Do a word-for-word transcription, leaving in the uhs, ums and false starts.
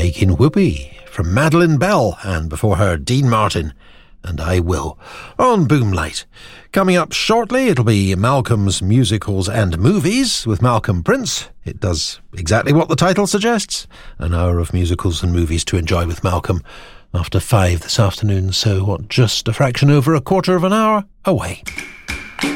Taking Whoopee from Madeline Bell, and before her Dean Martin and I Will on Boomlight. Coming up shortly, it'll be Malcolm's Musicals and Movies with Malcolm Prince. It does exactly what the title suggests, an hour of musicals and movies to enjoy with Malcolm after five this afternoon, so what, just a fraction over a quarter of an hour away.